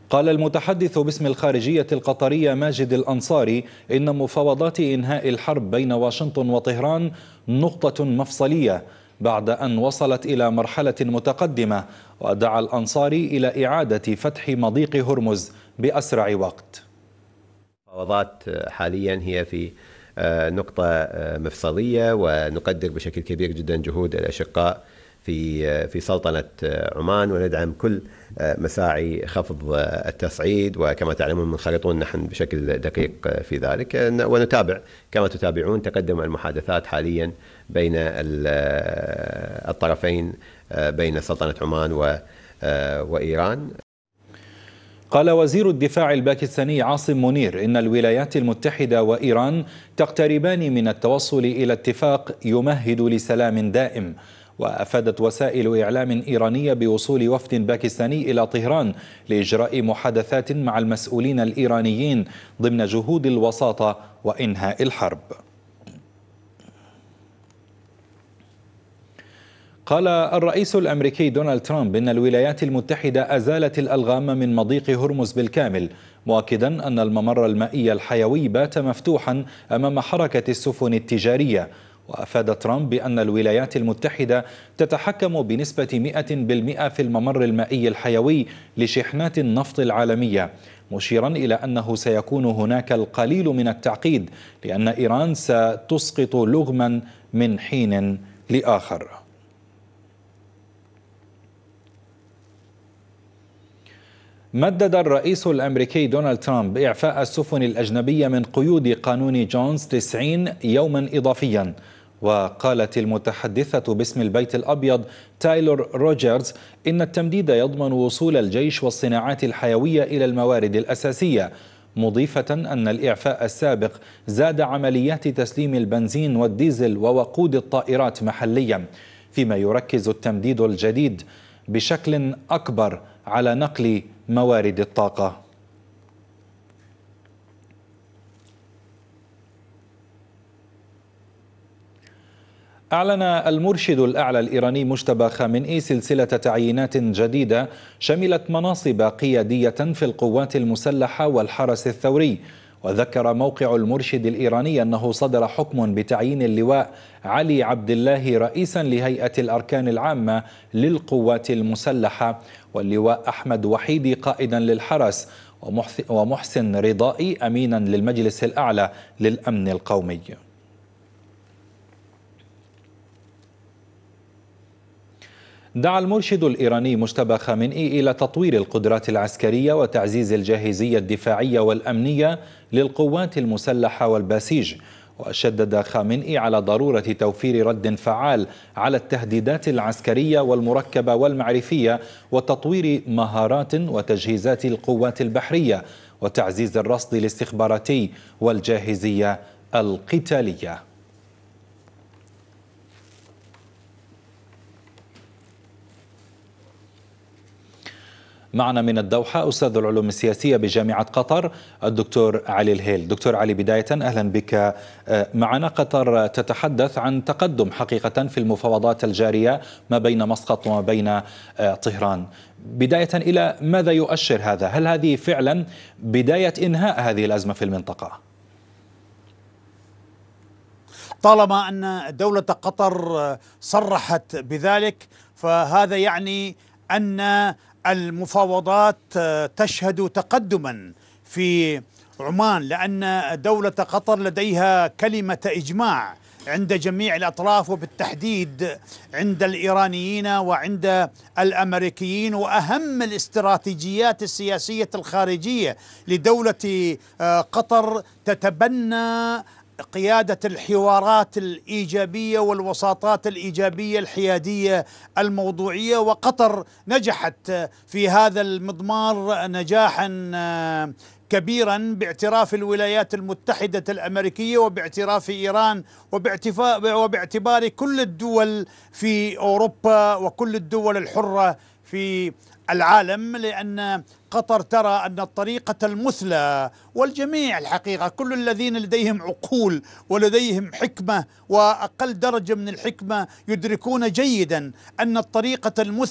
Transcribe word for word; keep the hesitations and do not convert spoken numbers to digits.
قال المتحدث باسم الخارجية القطرية ماجد الأنصاري إن مفاوضات إنهاء الحرب بين واشنطن وطهران نقطة مفصلية بعد أن وصلت إلى مرحلة متقدمة، ودعا الأنصاري إلى إعادة فتح مضيق هرمز بأسرع وقت. المفاوضات حاليا هي في نقطة مفصلية، ونقدر بشكل كبير جدا جهود الأشقاء في في سلطنة عمان، وندعم كل مساعي خفض التصعيد، وكما تعلمون منخرطون نحن بشكل دقيق في ذلك، ونتابع كما تتابعون تقدم المحادثات حاليا بين الطرفين بين سلطنة عمان وإيران. قال وزير الدفاع الباكستاني عاصم منير إن الولايات المتحدة وإيران تقتربان من التوصل إلى اتفاق يمهد لسلام دائم. وأفادت وسائل إعلام إيرانية بوصول وفد باكستاني إلى طهران لإجراء محادثات مع المسؤولين الإيرانيين ضمن جهود الوساطة وإنهاء الحرب. قال الرئيس الأمريكي دونالد ترامب إن الولايات المتحدة أزالت الألغام من مضيق هرمز بالكامل، مؤكدا أن الممر المائي الحيوي بات مفتوحا أمام حركة السفن التجارية. وأفاد ترامب بأن الولايات المتحدة تتحكم بنسبة مئة بالمئة في الممر المائي الحيوي لشحنات النفط العالمية، مشيرا إلى أنه سيكون هناك القليل من التعقيد لأن إيران ستسقط لغما من حين لآخر. مدد الرئيس الأمريكي دونالد ترامب إعفاء السفن الأجنبية من قيود قانون جونز تسعين يوما إضافيا. وقالت المتحدثة باسم البيت الأبيض تايلور روجرز إن التمديد يضمن وصول الجيش والصناعات الحيوية إلى الموارد الأساسية، مضيفة أن الإعفاء السابق زاد عمليات تسليم البنزين والديزل ووقود الطائرات محليا، فيما يركز التمديد الجديد بشكل أكبر على نقل موارد الطاقة. أعلن المرشد الأعلى الإيراني مجتبى خامنئي سلسلة تعيينات جديدة شملت مناصب قيادية في القوات المسلحة والحرس الثوري. وذكر موقع المرشد الإيراني أنه صدر حكم بتعيين اللواء علي عبد الله رئيسا لهيئة الأركان العامة للقوات المسلحة، واللواء أحمد وحيدي قائدا للحرس، ومحسن رضائي أمينا للمجلس الأعلى للأمن القومي. دعا المرشد الإيراني مجتبى خامنئي إلى تطوير القدرات العسكرية وتعزيز الجاهزية الدفاعية والأمنية للقوات المسلحة والباسيج. وشدد خامنئي على ضرورة توفير رد فعال على التهديدات العسكرية والمركبة والمعرفية، وتطوير مهارات وتجهيزات القوات البحرية، وتعزيز الرصد الاستخباراتي والجاهزية القتالية. معنا من الدوحة أستاذ العلوم السياسية بجامعة قطر الدكتور علي الهيل. دكتور علي، بداية أهلا بك معنا. قطر تتحدث عن تقدم حقيقة في المفاوضات الجارية ما بين مسقط وما بين طهران. بداية، إلى ماذا يؤشر هذا؟ هل هذه فعلا بداية إنهاء هذه الأزمة في المنطقة؟ طالما أن دولة قطر صرحت بذلك فهذا يعني أن المفاوضات تشهد تقدما في عمان، لأن دولة قطر لديها كلمة إجماع عند جميع الأطراف، وبالتحديد عند الإيرانيين وعند الأمريكيين. وأهم الاستراتيجيات السياسية الخارجية لدولة قطر تتبنى قيادة الحوارات الإيجابية والوساطات الإيجابية الحيادية الموضوعية، وقطر نجحت في هذا المضمار نجاحا كبيرا باعتراف الولايات المتحدة الأمريكية وباعتراف إيران وباعتبار كل الدول في أوروبا وكل الدول الحرة في العالم، لأن قطر ترى أن الطريقة المثلى، والجميع الحقيقة كل الذين لديهم عقول ولديهم حكمة وأقل درجة من الحكمة يدركون جيدا أن الطريقة المثلى